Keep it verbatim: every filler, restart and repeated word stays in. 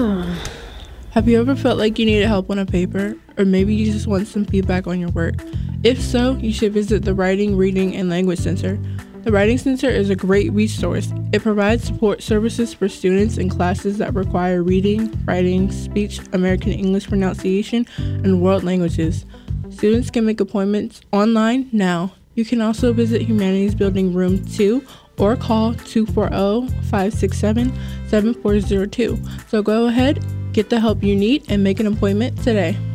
Have you ever felt like you needed help on a paper? Or maybe you just want some feedback on your work? If so, you should visit the Writing, Reading, and Language Center. The Writing Center is a great resource. It provides support services for students in classes that require reading, writing, speech, American English pronunciation, and world languages. Students can make appointments online now. You can also visit Humanities Building Room two or call two four zero, five six seven, seven four zero two. So go ahead, get the help you need, and make an appointment today.